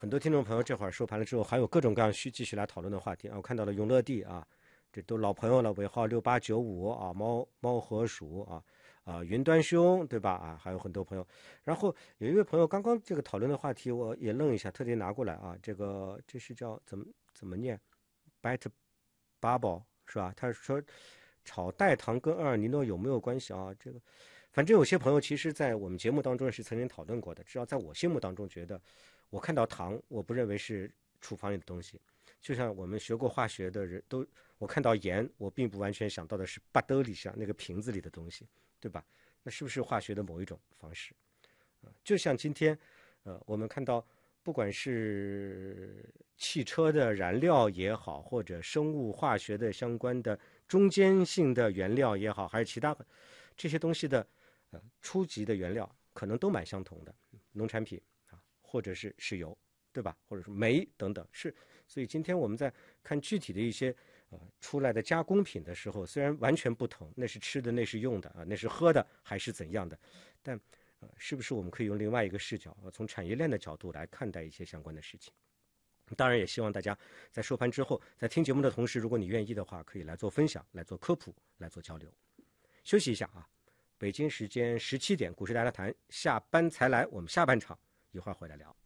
很多听众朋友这会儿收盘了之后，还有各种各样继续来讨论的话题啊。我看到了永乐帝啊，这都老朋友了，尾号6895啊，猫和鼠云端兄对吧啊，还有很多朋友。然后有一位朋友刚刚这个讨论的话题，我也愣一下，特地拿过来啊。这是叫怎么念 ？Bite Bubble 是吧？他说炒代糖跟厄尔尼诺有没有关系啊？这个反正有些朋友其实在我们节目当中是曾经讨论过的，至少在我心目当中觉得，我看到糖，我不认为是厨房里的东西。就像我们学过化学的人都，我看到盐，我并不完全想到的是巴兜里上那个瓶子里的东西，对吧？那是不是化学的某一种方式？就像今天，我们看到，不管是汽车的燃料也好，或者生物化学的相关的中间性的原料也好，还是其他这些东西的初级的原料，可能都蛮相同的，农产品啊，或者是石油，对吧？或者是煤等等，是。所以今天我们在看具体的一些出来的加工品的时候，虽然完全不同，那是吃的，那是用的啊，那是喝的，还是怎样的，但是不是我们可以用另外一个视角，从产业链的角度来看待一些相关的事情？当然，也希望大家在收盘之后，在听节目的同时，如果你愿意的话，可以来做分享、来做科普、来做交流。休息一下啊，北京时间17点，股市大家谈，下班才来，我们下半场一会儿回来聊。